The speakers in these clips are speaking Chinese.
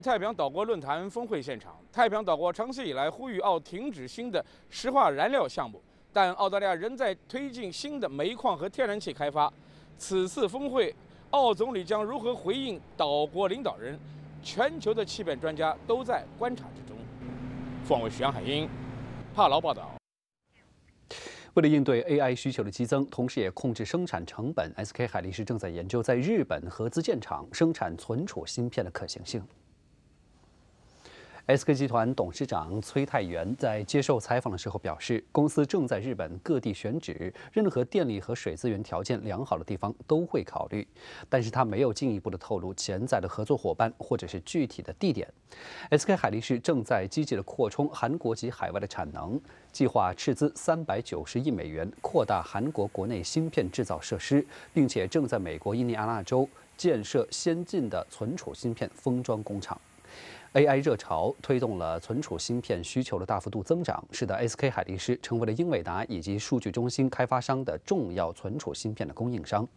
太平洋岛国论坛峰会现场，太平洋岛国长期以来呼吁澳停止新的石化燃料项目，但澳大利亚仍在推进新的煤矿和天然气开发。此次峰会，澳总理将如何回应岛国领导人？全球的气变专家都在观察之中。凤尾徐阳海英，帕劳报道。 为了应对 AI 需求的激增，同时也控制生产成本 ，SK 海力士正在研究在日本合资建厂生产存储芯片的可行性。SK 集团董事长崔泰元在接受采访的时候表示，公司正在日本各地选址，任何电力和水资源条件良好的地方都会考虑，但是他没有进一步的透露潜在的合作伙伴或者是具体的地点。SK 海力士正在积极的扩充韩国及海外的产能，计划斥资390亿美元扩大韩国国内芯片制造设施，并且正在美国印第安纳州建设先进的存储芯片封装工厂。 AI 热潮推动了存储芯片需求的大幅度增长，使得 SK 海力士成为了英伟达以及数据中心开发商的重要存储芯片的供应商。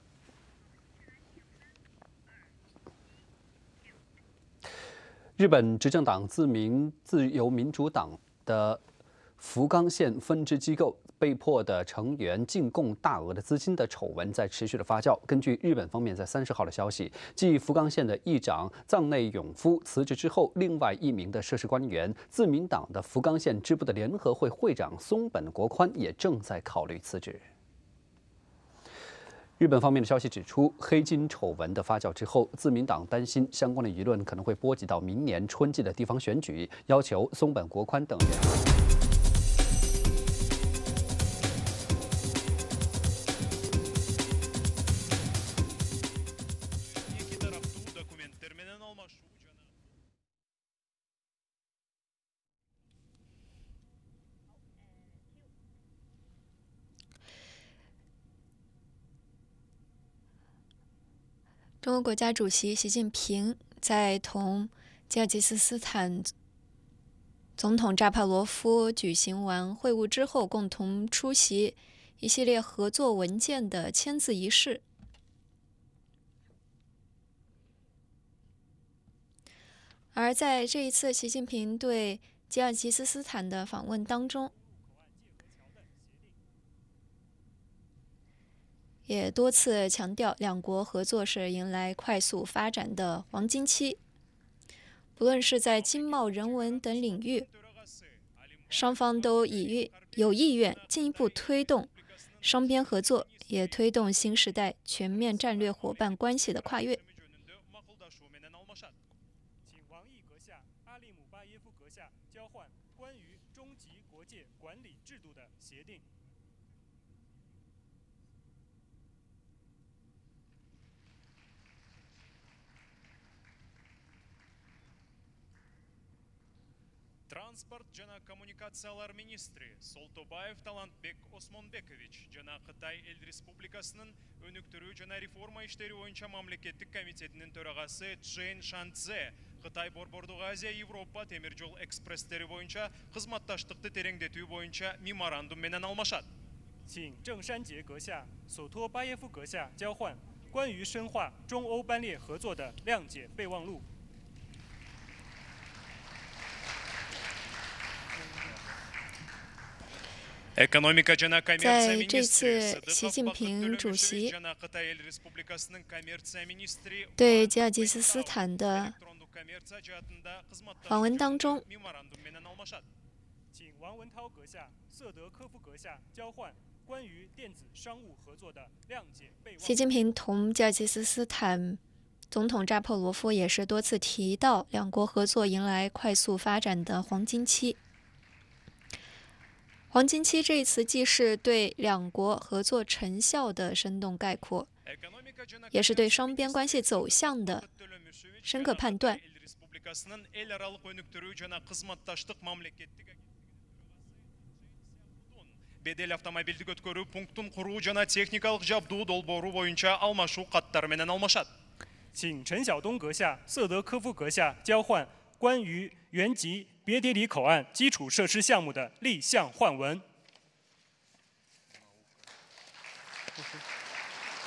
日本执政党自由民主党的福冈县分支机构被迫的成员进贡大额的资金的丑闻在持续的发酵。根据日本方面在30号的消息，继福冈县的议长藏内永夫辞职之后，另外一名的涉事官员，自民党的福冈县支部的联合会会长松本国宽也正在考虑辞职。 日本方面的消息指出，黑金丑闻的发酵之后，自民党担心相关的舆论可能会波及到明年春季的地方选举，要求松本国宽等人。 中国国家主席习近平在同吉尔吉斯斯坦总统扎帕罗夫举行完会晤之后，共同出席一系列合作文件的签字仪式。而在这一次习近平对吉尔吉斯斯坦的访问当中， 也多次强调，两国合作是迎来快速发展的黄金期。不论是在经贸、人文等领域，双方都有意愿进一步推动双边合作，也推动新时代全面战略伙伴关系的跨越。 请王毅阁下、阿利姆巴耶夫阁下交换关于中级国界管理制度的协定。 Транспорт жана коммуникациялар министри Солтобаев Талантбек Осмонбекович жана Кытай Эл Республикасынын өнүктүрүү жана реформа иштери боюнча мамлекеттик комитетинин төрагасы Чжэн Шанцзе Кытай Борбордук Азия Европа темир жол экспресстери боюнча кызматташтыкты тереңдетүү боюнча меморандум менен алмашат. 请郑山杰阁下、索托巴耶夫阁下交换关于深化中欧班列合作的谅解备忘录。 在这次习近平主席对吉尔吉斯斯坦的访问当中， 请王文涛阁下、瑟德科夫阁下交换关于电子商务合作的谅解备忘录。 习近平同吉尔吉斯斯坦总统扎帕罗夫也是多次提到，两国合作迎来快速发展的黄金期。 黄金期这一词既是对两国合作成效的生动概括，也是对双边关系走向的深刻判断。 бедел автомобилдик өткөрүү пунктун куруу жана техникалык жабдуу долбоору боюнча алмашуу каттары менен алмашат. 请陈晓东阁下、瑟德科夫阁下交换关于原籍别迭里口岸基础设施项目的立项换文。